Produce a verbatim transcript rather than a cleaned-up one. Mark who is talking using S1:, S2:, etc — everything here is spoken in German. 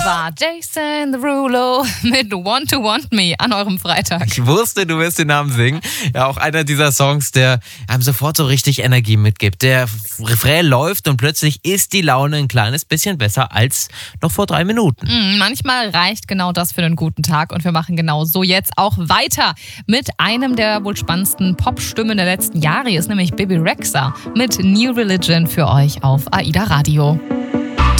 S1: War Jason Derulo mit Want to Want Me an eurem Freitag.
S2: Ich wusste, du wirst den Namen singen. Ja, auch einer dieser Songs, der einem sofort so richtig Energie mitgibt. Der Refrain läuft und plötzlich ist die Laune ein kleines bisschen besser als noch vor drei Minuten.
S1: Mhm, manchmal reicht genau das für einen guten Tag und wir machen genau so jetzt auch weiter mit einem der wohl spannendsten Popstimmen der letzten Jahre. Hier ist nämlich Bebe Rexha mit New Religion für euch auf AIDA Radio.